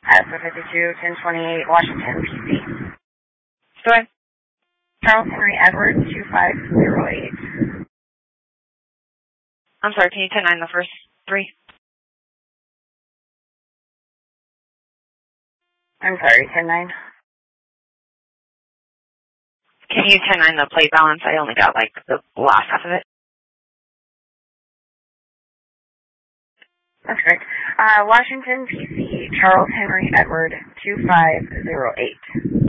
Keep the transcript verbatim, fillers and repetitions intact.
At the fifty-two ten twenty-eight Washington, P C. Go ahead. Charles Henry Edward, two five zero eight. I'm sorry, can you ten nine the first three? I'm sorry, ten nine. Can you ten nine the plate balance? I only got like the last half of it. That's correct. Uh, Washington, P C, Charles Henry Edward, two five zero eight.